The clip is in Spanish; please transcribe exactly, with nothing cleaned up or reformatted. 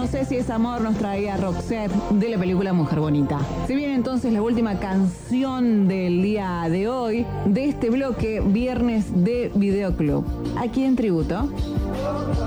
sé si es amor nos traía Roxette de la película Mujer Bonita. Se viene entonces la última canción del día de hoy, de este bloque Viernes de Videoclub. ¿A quién tributo?